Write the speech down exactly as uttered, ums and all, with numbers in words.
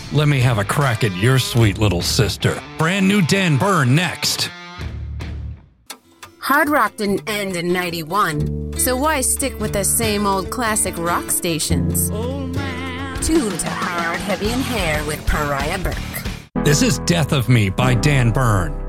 let me have a crack at your sweet little sister. Brand new Dan Byrne next. Hard rock didn't end in ninety-one, so why stick with the same old classic rock stations? Tune to Hard, Heavy, and Hair with Pariah Burke. This is Death of Me by Dan Byrne.